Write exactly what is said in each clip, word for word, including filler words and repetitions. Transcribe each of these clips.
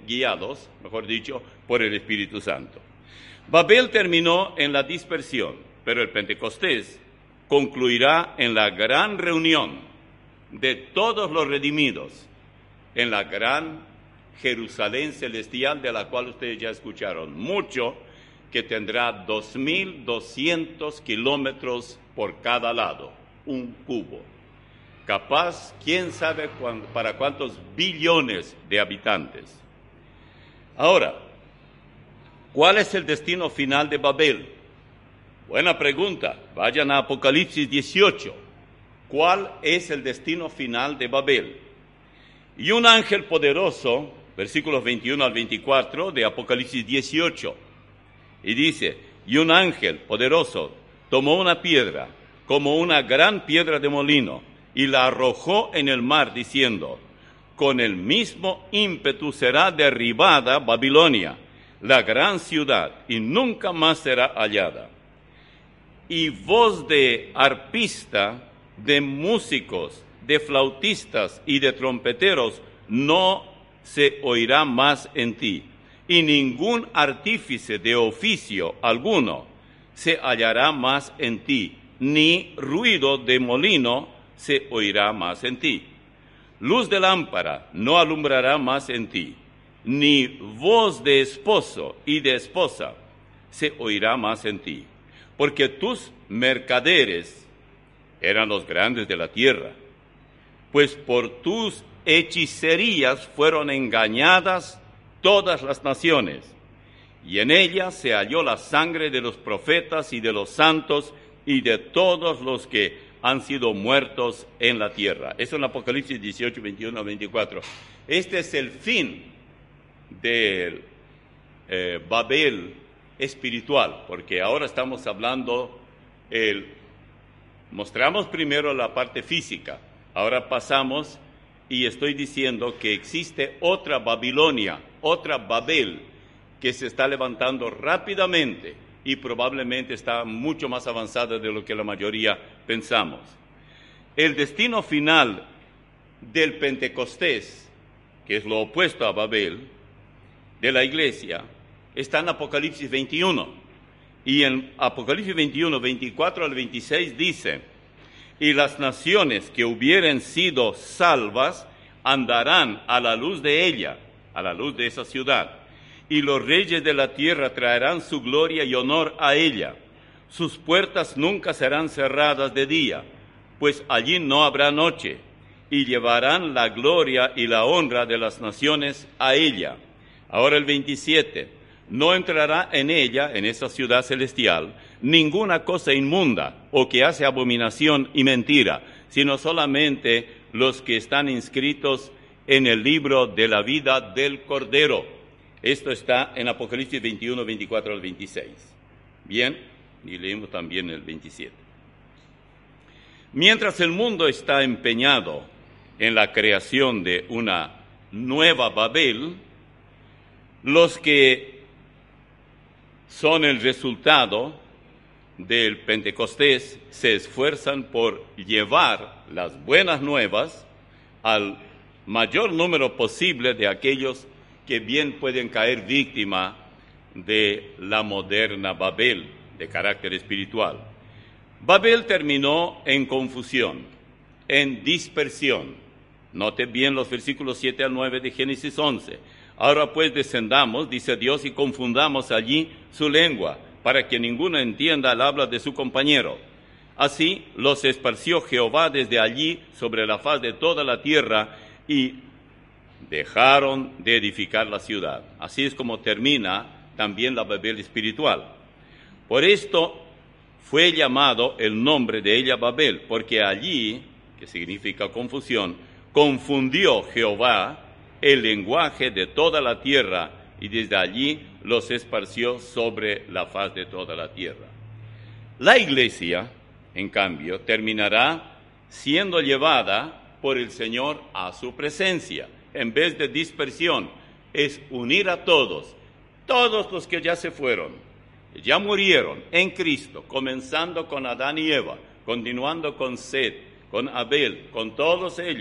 guiados, mejor dicho, por el Espíritu Santo. Babel terminó en la dispersión, pero el Pentecostés concluirá en la gran reunión de todos los redimidos, en la gran Jerusalén celestial, de la cual ustedes ya escucharon mucho, que tendrá dos mil doscientos kilómetros por cada lado, un cubo. Capaz, quién sabe cuándo, para cuántos billones de habitantes. Ahora, ¿cuál es el destino final de Babel? Buena pregunta. Vayan a Apocalipsis dieciocho. ¿Cuál es el destino final de Babel? Y un ángel poderoso, versículos veintiuno al veinticuatro de Apocalipsis dieciocho, y dice, y un ángel poderoso tomó una piedra, como una gran piedra de molino, y la arrojó en el mar, diciendo, con el mismo ímpetu será derribada Babilonia, la gran ciudad, y nunca más será hallada. Y voz de arpista, de músicos, de flautistas y de trompeteros no se oirá más en ti, y ningún artífice de oficio alguno se hallará más en ti, ni ruido de molino se oirá más en ti. Luz de lámpara no alumbrará más en ti, ni voz de esposo y de esposa se oirá más en ti, porque tus mercaderes eran los grandes de la tierra, pues por tus hechicerías fueron engañadas todas las naciones, y en ella se halló la sangre de los profetas y de los santos y de todos los que han sido muertos en la tierra. Eso en Apocalipsis dieciocho, veintiuno a veinticuatro. Este es el fin del eh, Babel espiritual, porque ahora estamos hablando, el, mostramos primero la parte física, ahora pasamos y estoy diciendo que existe otra Babilonia, otra Babel, que se está levantando rápidamente y probablemente está mucho más avanzada de lo que la mayoría pensamos. El destino final del Pentecostés, que es lo opuesto a Babel, de la iglesia, está en Apocalipsis veintiuno. Y en Apocalipsis veintiuno, veinticuatro al veintiséis dice, y las naciones que hubieren sido salvas andarán a la luz de ella, a la luz de esa ciudad, y los reyes de la tierra traerán su gloria y honor a ella. Sus puertas nunca serán cerradas de día, pues allí no habrá noche, y llevarán la gloria y la honra de las naciones a ella. Ahora el veintisiete, no entrará en ella, en esa ciudad celestial, ninguna cosa inmunda o que hace abominación y mentira, sino solamente los que están inscritos en el libro de la vida del Cordero. Esto está en Apocalipsis veintiuno, veinticuatro al veintiséis. Bien, y leemos también el veintisiete. Mientras el mundo está empeñado en la creación de una nueva Babel, los que son el resultado del Pentecostés se esfuerzan por llevar las buenas nuevas al mayor número posible de aquellos que bien pueden caer víctima de la moderna Babel de carácter espiritual. Babel terminó en confusión, en dispersión. Note bien los versículos siete al nueve de Génesis once. Ahora pues descendamos, dice Dios, y confundamos allí su lengua, para que ninguno entienda el habla de su compañero. Así los esparció Jehová desde allí sobre la faz de toda la tierra, y dejaron de edificar la ciudad. Así es como termina también la Babel espiritual. Por esto fue llamado el nombre de ella Babel, porque allí, que significa confusión, confundió Jehová el lenguaje de toda la tierra, y desde allí los esparció sobre la faz de toda la tierra. La iglesia, en cambio, terminará siendo llevada por el Señor a su presencia. En vez de dispersión, es unir a todos, todos los que ya se fueron, ya murieron en Cristo, comenzando con Adán y Eva, continuando con Set, con Abel, con todos ellos,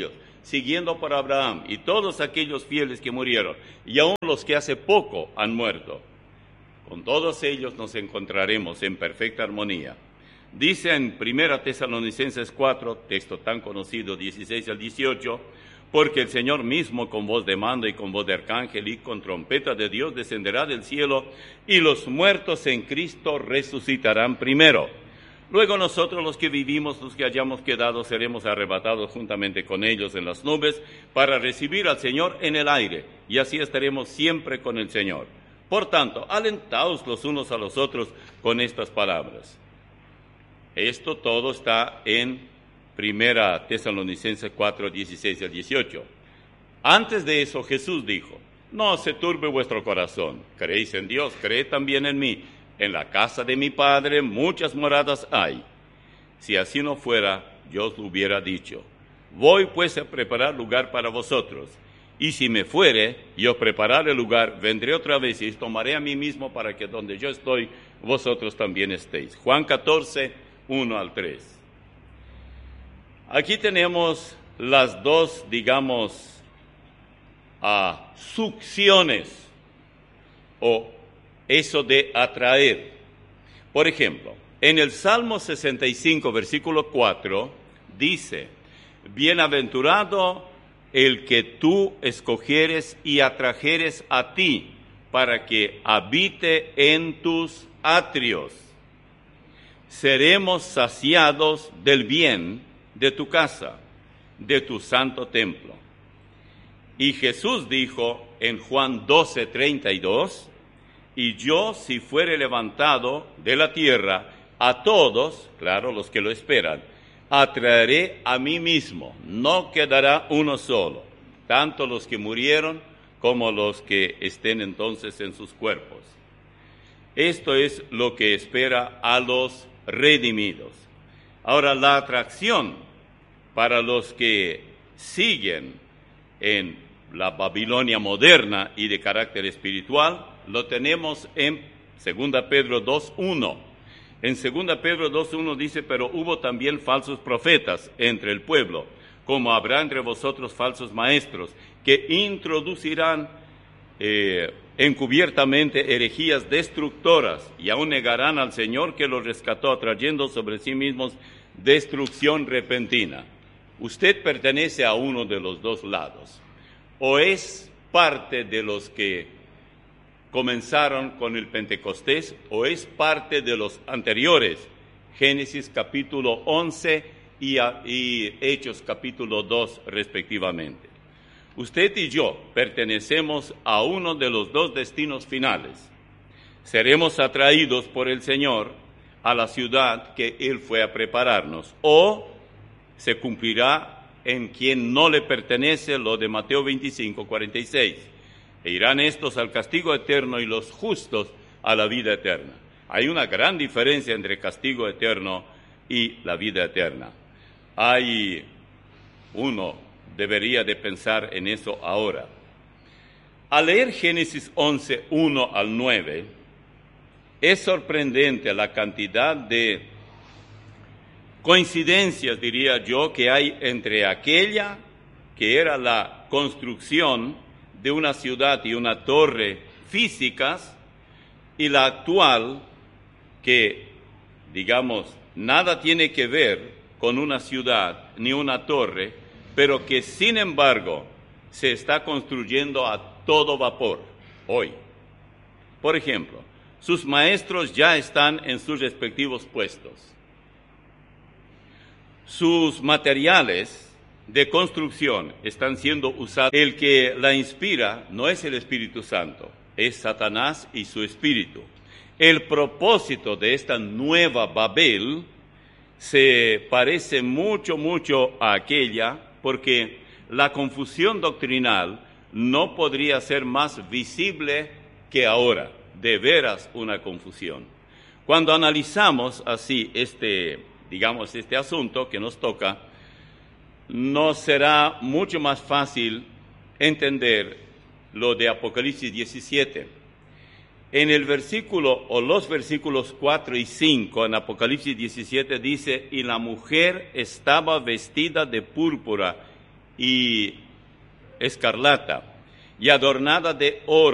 siguiendo por Abraham, y todos aquellos fieles que murieron, y aún los que hace poco han muerto. Con todos ellos nos encontraremos en perfecta armonía. Dice en primera Tesalonicenses cuatro, texto tan conocido, dieciséis al dieciocho, porque el Señor mismo con voz de mando y con voz de arcángel y con trompeta de Dios descenderá del cielo, y los muertos en Cristo resucitarán primero. Luego nosotros los que vivimos, los que hayamos quedado, seremos arrebatados juntamente con ellos en las nubes para recibir al Señor en el aire, y así estaremos siempre con el Señor. Por tanto, alentaos los unos a los otros con estas palabras. Esto todo está en primera Tesalonicenses cuatro, dieciséis al dieciocho. Antes de eso Jesús dijo, no se turbe vuestro corazón, creéis en Dios, creed también en mí. En la casa de mi Padre muchas moradas hay. Si así no fuera, yo os lo hubiera dicho. Voy pues a preparar lugar para vosotros. Y si me fuere, y os prepararé lugar, vendré otra vez y os tomaré a mí mismo para que donde yo estoy, vosotros también estéis. Juan catorce, uno al tres. Aquí tenemos las dos, digamos, uh, succiones o eso de atraer. Por ejemplo, en el Salmo sesenta y cinco, versículo cuatro, dice, bienaventurado el que tú escogieres y atrajeres a ti para que habite en tus atrios. Seremos saciados del bien de tu casa, de tu santo templo. Y Jesús dijo en Juan doce, treinta y dos, y yo, si fuere levantado de la tierra, a todos, claro, los que lo esperan, atraeré a mí mismo, no quedará uno solo, tanto los que murieron como los que estén entonces en sus cuerpos. Esto es lo que espera a los redimidos. Ahora, la atracción para los que siguen en la Babilonia moderna y de carácter espiritual, lo tenemos en segunda Pedro dos, uno. En segunda Pedro dos, uno dice, pero hubo también falsos profetas entre el pueblo, como habrá entre vosotros falsos maestros, que introducirán eh, encubiertamente herejías destructoras, y aún negarán al Señor que los rescató, atrayendo sobre sí mismos destrucción repentina. Usted pertenece a uno de los dos lados, o es parte de los que comenzaron con el Pentecostés, o es parte de los anteriores, Génesis capítulo once y, a, y Hechos capítulo dos respectivamente. Usted y yo pertenecemos a uno de los dos destinos finales. Seremos atraídos por el Señor a la ciudad que Él fue a prepararnos, o se cumplirá en quien no le pertenece lo de Mateo veinticinco, cuarenta y seis. E irán estos al castigo eterno y los justos a la vida eterna. Hay una gran diferencia entre castigo eterno y la vida eterna. Hay uno debería de pensar en eso ahora. Al leer Génesis once, uno al nueve, es sorprendente la cantidad de coincidencias, diría yo, que hay entre aquella que era la construcción de una ciudad y una torre físicas y la actual que, digamos, nada tiene que ver con una ciudad ni una torre, pero que sin embargo se está construyendo a todo vapor hoy. Por ejemplo, sus maestros ya están en sus respectivos puestos. Sus materiales de construcción están siendo usados. El que la inspira no es el Espíritu Santo, es Satanás y su espíritu. El propósito de esta nueva Babel se parece mucho, mucho a aquella, porque la confusión doctrinal no podría ser más visible que ahora. De veras una confusión. Cuando analizamos así este, digamos, este asunto que nos toca, nos será mucho más fácil entender lo de Apocalipsis diecisiete. En el versículo, o los versículos cuatro y cinco, en Apocalipsis diecisiete dice, y la mujer estaba vestida de púrpura y escarlata, y adornada de oro